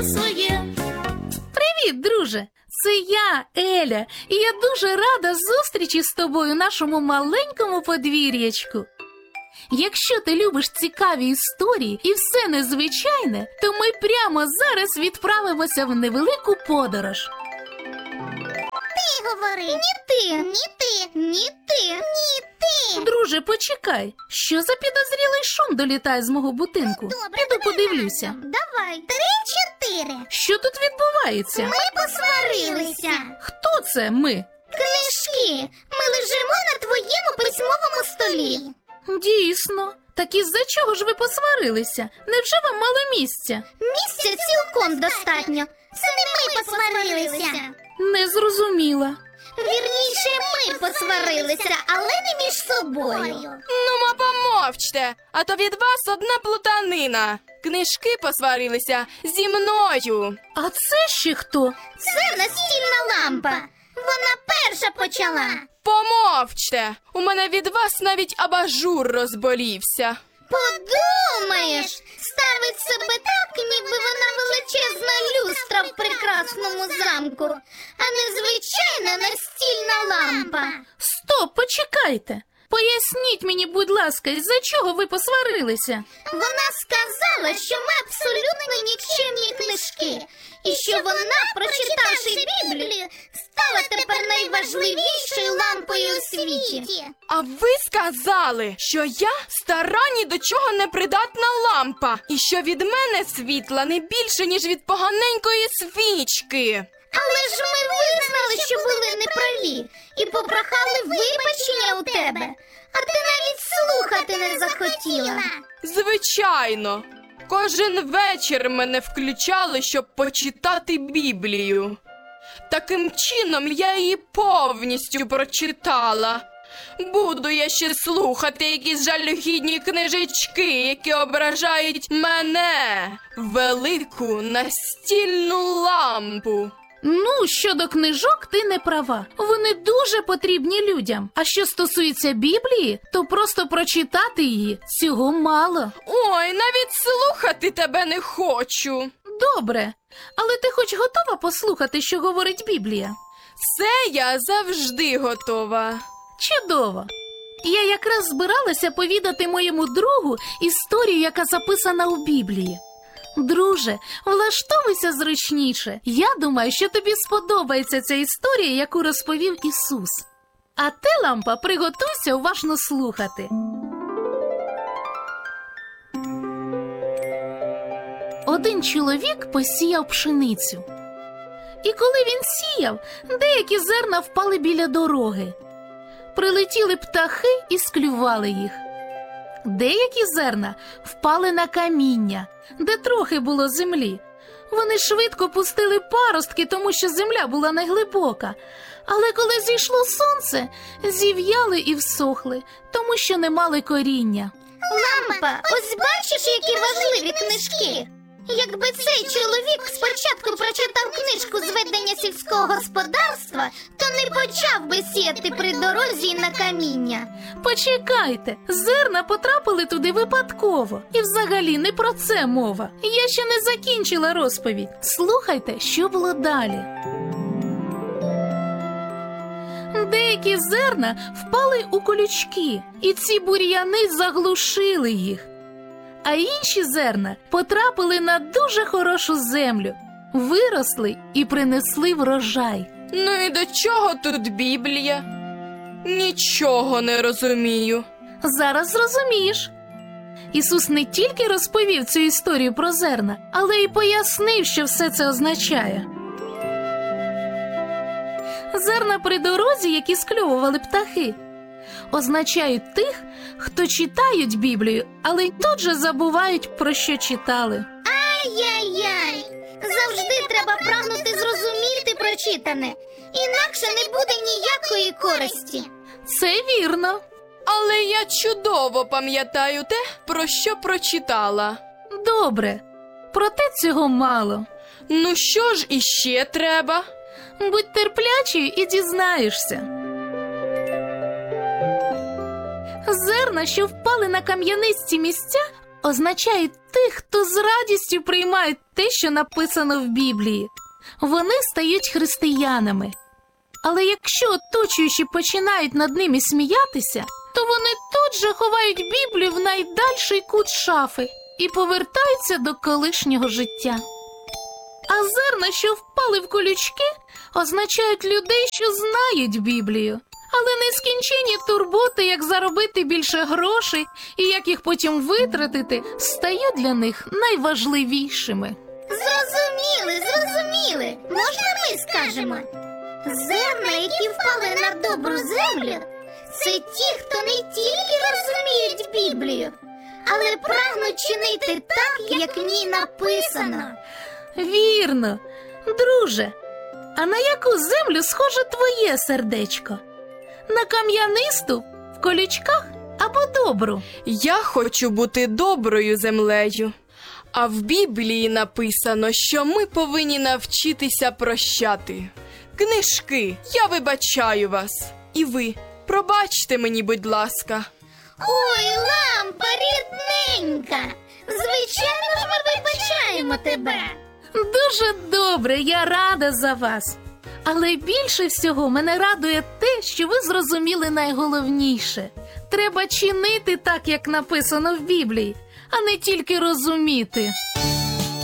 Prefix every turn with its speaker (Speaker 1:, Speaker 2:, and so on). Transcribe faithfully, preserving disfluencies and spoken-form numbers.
Speaker 1: своє. Привіт, друже! Це я, Еля, і я дуже рада зустрічі з тобою в нашому маленькому подвір'ячку. Якщо ти любиш цікаві історії і все незвичайне, то ми прямо зараз відправимося в невелику подорож.
Speaker 2: Ти говори. Ні ти, ні ти, ні ти, ні ти.
Speaker 1: Друже, почекай. Що за підозрілий шум долітає з мого будинку?
Speaker 2: Добре,
Speaker 1: Піду подивлюся.
Speaker 2: Давай. Три-чотири.
Speaker 1: Що тут відбувається?
Speaker 2: Ми посварилися.
Speaker 1: Хто це ми?
Speaker 2: Книжки. Ми лежимо на твоєму письмовому столі.
Speaker 1: Дійсно. Так із-за чого ж ви посварилися? Невже вам мало місця?
Speaker 2: Місця цілком достатньо. Це не ми посварилися.
Speaker 1: Не зрозуміла.
Speaker 2: Вірніше, ми посварилися, але не між собою.
Speaker 3: Ну, ма помовчте, а то від вас одна плутанина. Книжки посварилися зі мною.
Speaker 1: А це ще хто?
Speaker 2: Це настільна лампа. Вона перша почала.
Speaker 3: Помовчте, у мене від вас навіть абажур розболівся.
Speaker 2: Подумаєш, ставить себе так, ніби вона величезна люстра в прекрасному замку, а не звичайна настільна лампа.
Speaker 1: Стоп, почекайте. Поясніть мені, будь ласка, із-за чого ви посварилися?
Speaker 2: Вона сказала, що ми абсолютно нікчемні книжки, і що вона, прочитавши Біблію, стала тепер найважливішою лампою у світі.
Speaker 3: А ви сказали, що я стара ні до чого не придатна лампа, і що від мене світла не більше, ніж від поганенької свічки.
Speaker 2: Але ж ми визнали, що були неправі, і попрохали вибачення у тебе, а ти навіть слухати не захотіла.
Speaker 3: Звичайно. Кожен вечір мене включали, щоб почитати Біблію. Таким чином я її повністю прочитала. Буду я ще слухати якісь жалюгідні книжечки, які ображають мене, велику настільну лампу.
Speaker 1: Ну, щодо книжок, ти не права. Вони дуже потрібні людям. А що стосується Біблії, то просто прочитати її цього мало.
Speaker 3: Ой, навіть слухати тебе не хочу.
Speaker 1: Добре, але ти хоч готова послухати, що говорить Біблія?
Speaker 3: Це я завжди готова.
Speaker 1: Чудово! Я якраз збиралася повідати моєму другу історію, яка записана у Біблії. Друже, влаштовуйся зручніше. Я думаю, що тобі сподобається ця історія, яку розповів Ісус. А ти, лампа, приготуйся уважно слухати. Один чоловік посіяв пшеницю. І коли він сіяв, деякі зерна впали біля дороги. Прилетіли птахи і склювали їх. Деякі зерна впали на каміння, де трохи було землі. Вони швидко пустили паростки, тому що земля була неглибока. Але коли зійшло сонце, зів'яли і всохли, тому що не мали коріння.
Speaker 2: Лампа, ось бачиш, які важливі книжки? Якби цей чоловік спочатку прочитав книжку з ведення сільського господарства, то не почав би сіяти при дорозі і на каміння.
Speaker 1: Почекайте, зерна потрапили туди випадково. І взагалі не про це мова. Я ще не закінчила розповідь. Слухайте, що було далі. Деякі зерна впали у колючки, і ці бур'яни заглушили їх. А інші зерна потрапили на дуже хорошу землю, виросли і принесли врожай.
Speaker 3: Ну і до чого тут Біблія? Нічого не розумію.
Speaker 1: Зараз зрозумієш. Ісус не тільки розповів цю історію про зерна, але й пояснив, що все це означає. Зерна при дорозі, які скльовували птахи, означають тих, хто читають Біблію, але й тут же забувають, про що читали.
Speaker 2: Ай-яй-яй! Завжди треба прагнути зрозуміти прочитане, інакше не буде ніякої користі.
Speaker 1: Це вірно.
Speaker 3: Але я чудово пам'ятаю те, про що прочитала.
Speaker 1: Добре, проте цього мало.
Speaker 3: Ну що ж іще треба?
Speaker 1: Будь терплячою і дізнаєшся. Зерна, що впали на кам'янисті місця, означають тих, хто з радістю приймають те, що написано в Біблії. Вони стають християнами. Але якщо оточуючі починають над ними сміятися, то вони тут же ховають Біблію в найдальший кут шафи і повертаються до колишнього життя. А зерна, що впали в колючки, означають людей, що знають Біблію. Але нескінченні турботи, як заробити більше грошей і як їх потім витратити, стають для них найважливішими.
Speaker 2: Зрозуміли, зрозуміли. Можна ми скажемо? Зерна, які впали на добру землю, це ті, хто не тільки розуміють Біблію, але прагнуть чинити так, як в ній написано.
Speaker 1: Вірно. Друже, а на яку землю схоже твоє сердечко? На кам'янисту, в колючках або добру?
Speaker 3: Я хочу бути доброю землею. А в Біблії написано, що ми повинні навчитися прощати. Книжки, я вибачаю вас. І ви, пробачте мені, будь ласка.
Speaker 2: Ой, лампа рідненька! Звичайно ж ми вибачаємо тебе.
Speaker 1: Дуже добре, я рада за вас. Але більше всього мене радує те, що ви зрозуміли найголовніше. Треба чинити так, як написано в Біблії, а не тільки розуміти.